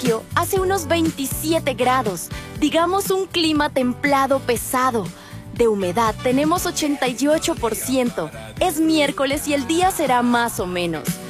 Tokio hace unos 27 grados, digamos un clima templado pesado. De humedad tenemos 88%. Es miércoles y el día será más o menos.